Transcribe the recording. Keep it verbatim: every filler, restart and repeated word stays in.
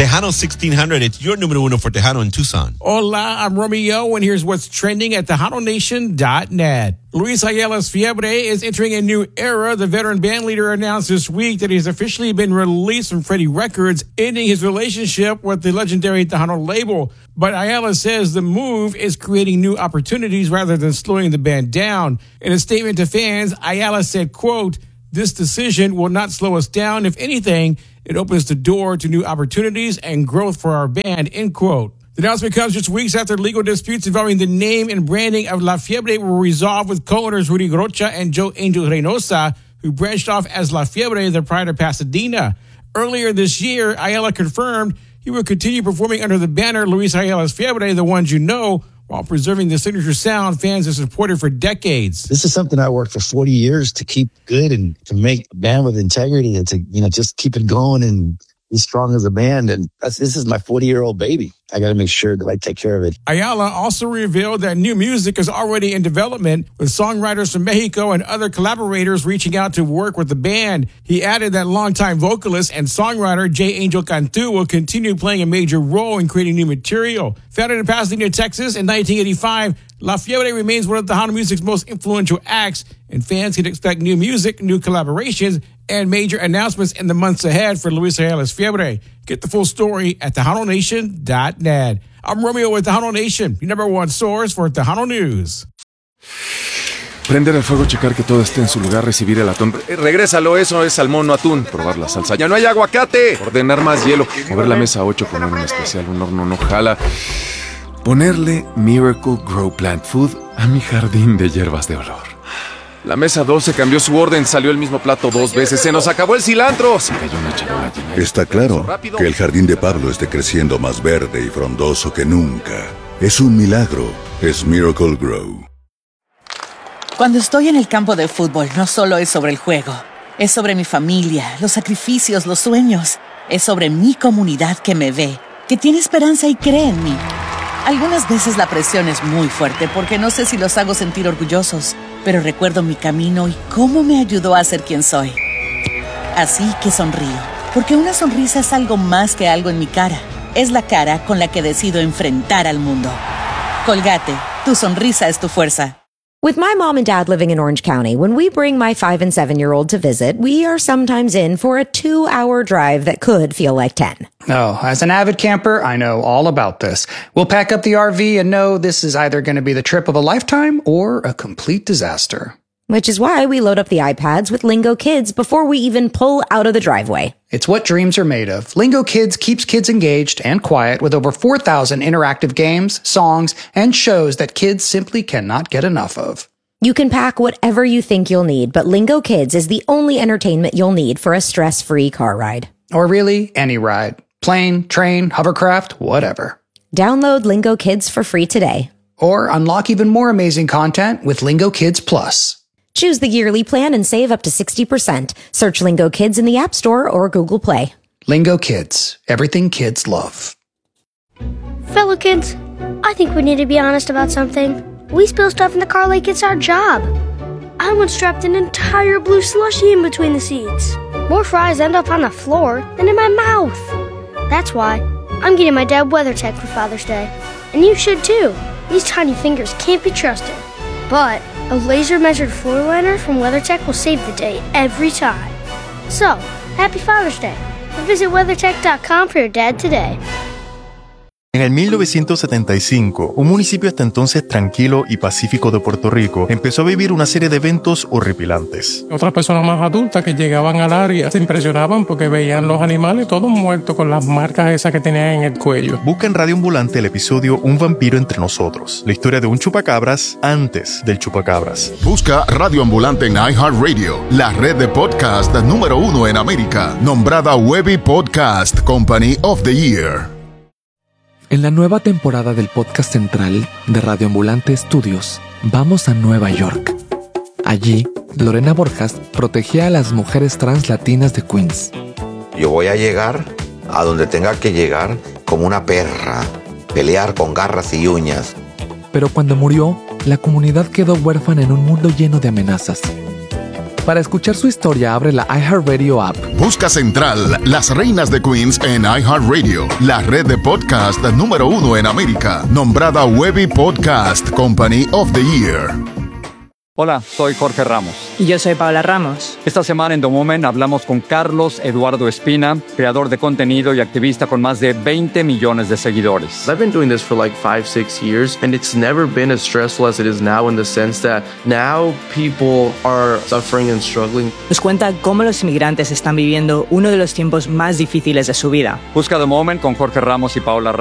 Tejano sixteen hundred, it's your numero uno for Tejano in Tucson. Hola, I'm Romeo, and here's what's trending at Tejano Nation dot net. Luis Ayala's Fiebre is entering a new era. The veteran band leader announced this week that he's officially been released from Freddie Records, ending his relationship with the legendary Tejano label. But Ayala says the move is creating new opportunities rather than slowing the band down. In a statement to fans, Ayala said, quote, "This decision will not slow us down. If anything, it opens the door to new opportunities and growth for our band," end quote. The announcement comes just weeks after legal disputes involving the name and branding of La Fiebre were resolved with co-owners Rudy Rocha and Joe Angel Reynosa, who branched off as La Fiebre their prior to Pasadena. Earlier this year, Ayala confirmed he will continue performing under the banner Luis Ayala's Fiebre, the ones you know, while preserving the signature sound fans have supported for decades. This is something I worked for forty years to keep good and to make a band with integrity and to, you know, just keep it going and be strong as a band. And that's, this is my forty-year-old baby. I got to make sure that I take care of it. Ayala also revealed that new music is already in development, with songwriters from Mexico and other collaborators reaching out to work with the band. He added that longtime vocalist and songwriter J. Angel Cantu will continue playing a major role in creating new material. Founded in Pasadena, Texas in nineteen eighty-five, La Fiebre remains one of Tejano music's most influential acts, and fans can expect new music, new collaborations, and major announcements in the months ahead for Luis Ayala's Fiebre. Get the full story at Tejano Nation dot net. I'm Romeo with Tejano Nation, your number one source for Tejano News. Prender el fuego, checar que todo esté en su lugar, recibir el atún. Eh, regrésalo, eso es salmón, no atún. Probar la salsa. ¡Ya no hay aguacate! Ordenar más hielo. Mover la mesa ocho con un especial, un horno no jala. Ponerle Miracle Grow Plant Food a mi jardín de hierbas de olor. La mesa doce cambió su orden, salió el mismo plato dos veces. ¡Se nos acabó el cilantro! Se cayó una charola llena. Está claro que el jardín de Pablo esté creciendo más verde y frondoso que nunca. Es un milagro. Es Miracle Grow. Cuando estoy en el campo de fútbol, no solo es sobre el juego. Es sobre mi familia, los sacrificios, los sueños. Es sobre mi comunidad que me ve, que tiene esperanza y cree en mí. Algunas veces la presión es muy fuerte porque no sé si los hago sentir orgullosos, pero recuerdo mi camino y cómo me ayudó a ser quien soy. Así que sonrío, porque una sonrisa es algo más que algo en mi cara. Es la cara con la que decido enfrentar al mundo. Colgate, tu sonrisa es tu fuerza. With my mom and dad living in Orange County, when we bring my five and seven-year-old to visit, we are sometimes in for a two-hour drive that could feel like ten. Oh, as an avid camper, I know all about this. We'll pack up the R V and know this is either going to be the trip of a lifetime or a complete disaster. Which is why we load up the iPads with Lingo Kids before we even pull out of the driveway. It's what dreams are made of. Lingo Kids keeps kids engaged and quiet with over four thousand interactive games, songs, and shows that kids simply cannot get enough of. You can pack whatever you think you'll need, but Lingo Kids is the only entertainment you'll need for a stress-free car ride. Or really, any ride. Plane, train, hovercraft, whatever. Download Lingo Kids for free today. Or unlock even more amazing content with Lingo Kids Plus. Choose the yearly plan and save up to sixty percent. Search Lingo Kids in the App Store or Google Play. Lingo Kids. Everything kids love. Fellow kids, I think we need to be honest about something. We spill stuff in the car like it's our job. I once dropped an entire blue slushie in between the seats. More fries end up on the floor than in my mouth. That's why I'm getting my dad WeatherTech for Father's Day. And you should too. These tiny fingers can't be trusted. But a laser-measured floor liner from WeatherTech will save the day every time. So, happy Father's Day. And visit WeatherTech dot com for your dad today. En el mil novecientos setenta y cinco, un municipio hasta entonces tranquilo y pacífico de Puerto Rico empezó a vivir una serie de eventos horripilantes. Otras personas más adultas que llegaban al área se impresionaban porque veían los animales todos muertos con las marcas esas que tenían en el cuello. Busca en Radio Ambulante el episodio Un vampiro entre nosotros, la historia de un chupacabras antes del chupacabras. Busca Radio Ambulante en iHeartRadio, la red de podcast número uno en América, nombrada Webby Podcast Company of the Year. En la nueva temporada del podcast central de Radio Ambulante Studios, vamos a Nueva York. Allí, Lorena Borjas protegía a las mujeres trans latinas de Queens. Yo voy a llegar a donde tenga que llegar como una perra, pelear con garras y uñas. Pero cuando murió, la comunidad quedó huérfana en un mundo lleno de amenazas. Para escuchar su historia, abre la iHeartRadio app. Busca Central, las reinas de Queens en iHeartRadio, la red de podcast número uno en América, nombrada Webby Podcast Company of the Year. Hola, soy Jorge Ramos. Y yo soy Paola Ramos. Esta semana en The Moment hablamos con Carlos Eduardo Espina, creador de contenido y activista con más de veinte millones de seguidores. I've been doing this for like five, six years, and it's never been as stressful as it is now in the sense that now people are suffering and struggling. Nos cuenta cómo los inmigrantes están viviendo uno de los tiempos más difíciles de su vida. Busca The Moment con Jorge Ramos y Paola Ramos